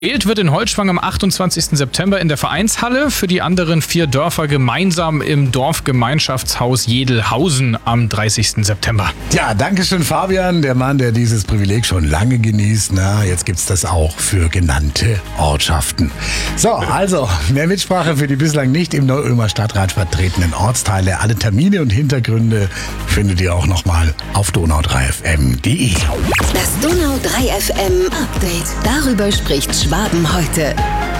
Gewählt wird in Holzschwang am 28. September in der Vereinshalle, für die anderen 4 Dörfer gemeinsam im Dorfgemeinschaftshaus Jedelhausen am 30. September. Ja, danke schön, Fabian, der Mann, der dieses Privileg schon lange genießt. Na, jetzt gibt's das auch für genannte Ortschaften. So, also, mehr Mitsprache für die bislang nicht im Neu-Ulmer Stadtrat vertretenen Ortsteile. Alle Termine und Hintergründe findet ihr auch nochmal auf donau3fm.de. Das Donau 3 FM Update. Darüber spricht Schwaben heute.